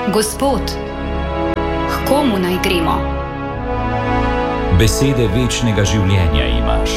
Gospod, k komu naj gremo? Besede večnega življenja imaš.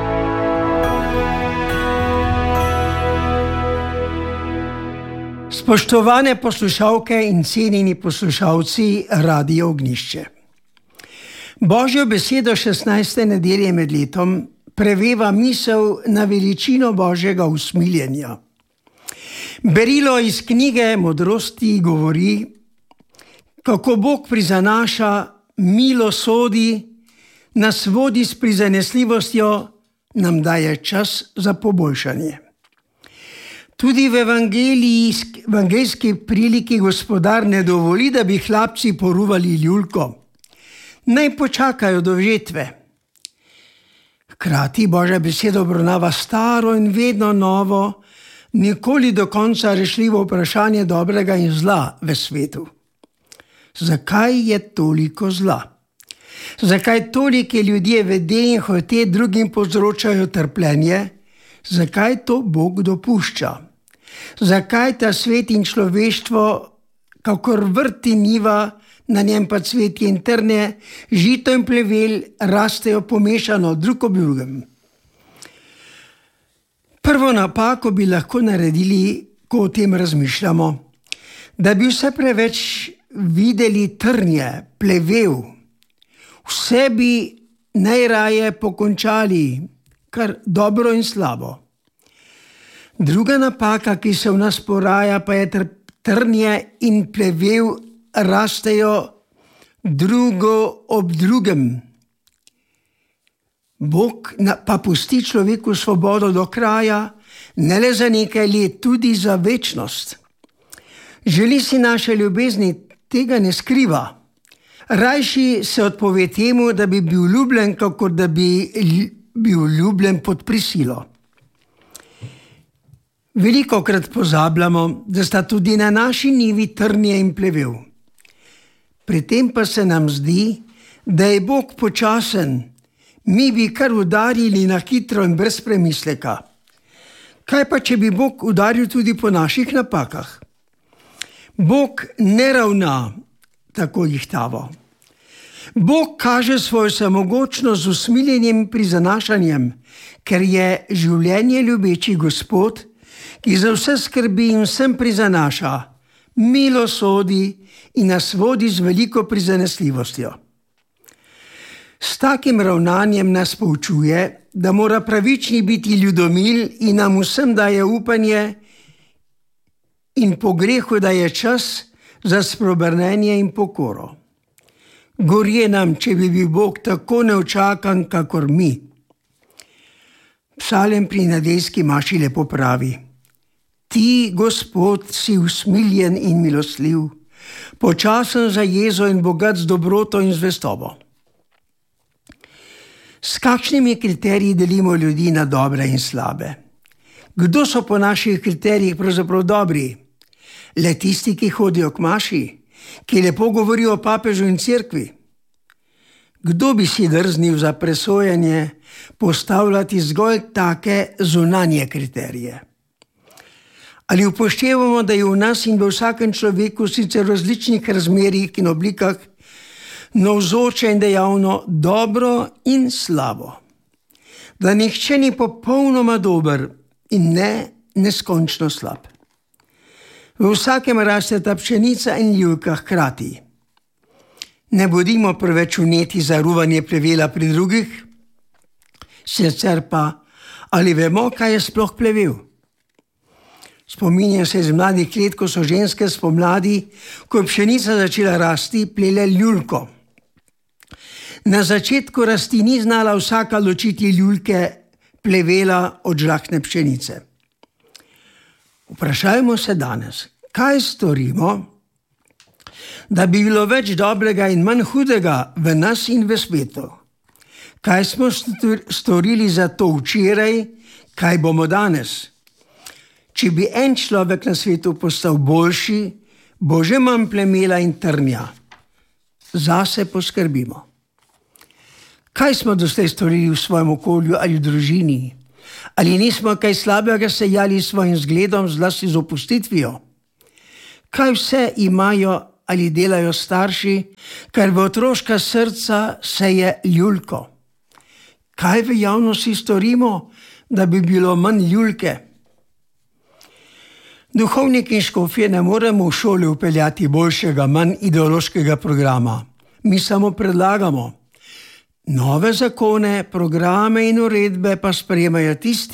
Spoštovane poslušalke in cenjeni poslušalci Radia Ognjišče. Božjo besedo 16. nedelje med letom preveva misel na veličino Božjega usmiljenja. Berilo iz knjige Modrosti govori, kako Bog prizanaša, milo sodi, nas vodi s prizanesljivostjo, nam daje čas za poboljšanje. Tudi v evangeljski priliki Gospodar ne dovoli, da bi hlapci poruvali ljulko. Naj počakajo do žetve. Hkrati Božja beseda obravnava staro in vedno novo, nikoli do konca rešljivo vprašanje dobrega in zla v svetu. Zakaj je toliko zla? Zakaj tolike ljudje vede in hote drugim povzročajo trpljenje? Zakaj to Bog dopušča? Zakaj ta svet in človeštvo, kakor vrti njiva, na njem pa cvetje in trnje, žito in plevel rastejo pomešano drug ob drugem? Prvo napako bi lahko naredili, ko o tem razmišljamo, da bi vse preveč videli trnje, plevel. Vse bi najraje pokončali, kar dobro in slabo. Druga napaka, ki se v nas poraja, pa je trnje in plevel rastejo drugo ob drugem. Bog pa pusti človeku svobodo do kraja, ne le za nekaj let, tudi za večnost. Želi si naše ljubezni, tega ne skriva. Rajši se odpove temu, da bi bil ljubljen, kakor da bi bil ljubljen pod prisilo. Velikokrat pozabljamo, da sta tudi na naši njivi trnje in plevel. Pri tem pa se nam zdi, da je Bog počasen, mi bi kar udarili na hitro in brez premisleka. Kaj pa, če bi Bog udaril tudi po naših napakah? Bog ne ravna tako jihtavo. Bog kaže svojo samogočnost z usmiljenjem pri zanašanjem, ker je življenje ljubeči Gospod, ki za vse skrbi in vsem prizanaša, milo sodi in nas vodi z veliko prizanesljivostjo. S takim ravnanjem nas poučuje, da mora pravični biti ljudomil in nam vsem daje upanje in po grehu daje čas za spreobrnenje in pokoro. Gorje nam, če bi bil Bog tako neučakan, kakor mi. Psalem pri nedeljski maši lepo pravi: Ti, Gospod, si usmiljen in milostljiv, počasen za jezo in bogat z dobroto in zvestobo. S kakšnimi kriteriji delimo ljudi na dobre in slabe? Kdo so po naših kriterijih pravzaprav dobri? Le tisti, ki hodijo k maši, ki lepo govorijo o papežu in cerkvi? Kdo bi si drznil za presojanje postavljati zgolj take zunanje kriterije? Ali upoštevamo, da je v nas in v vsakem človeku sicer v različnih razmerjih in oblikah navzoče in dejavno dobro in slabo? Da nihče ni popolnoma dober in ne neskončno slab. V vsakem raste ta pšenica in ljulka hkrati. Ne bodimo preveč vneti za ruvanje plevela pri drugih, sicer pa, ali vemo, kaj je sploh plevel? Spominjam se iz mladih let, ko so ženske spomladi, ko je pšenica začela rasti, plele ljulko. Na začetku rasti ni znala vsaka ločiti ljulke plevela od žlahtne pšenice. Vprašajmo se danes, kaj storimo, da bi bilo več dobrega in manj hudega v nas in v svetu? Kaj smo storili za to včeraj, kaj bomo danes? Če bi en človek na svetu postal boljši, bo že manj plemela in trnja. Zase poskrbimo. Kaj smo doslej storili v svojem okolju ali v družini? Ali nismo kaj slabega sejali s svojim zgledom, zlasti z opustitvijo? Kaj vse imajo ali delajo starši, ker v otroška srca seje ljulko. Kaj v javnosti storimo, da bi bilo manj ljulke? Duhovniki in škofje ne moremo v šoli vpeljati boljšega, manj ideološkega programa. Mi samo predlagamo. Nove zakone, programe in uredbe pa sprejemajo tisti,